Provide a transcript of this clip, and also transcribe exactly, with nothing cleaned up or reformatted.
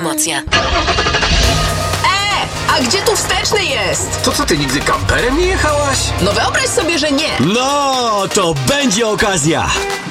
promocja. E! A gdzie tu wsteczny jest? To co, ty nigdy kamperem nie jechałaś? No wyobraź sobie, że nie. No, to będzie okazja!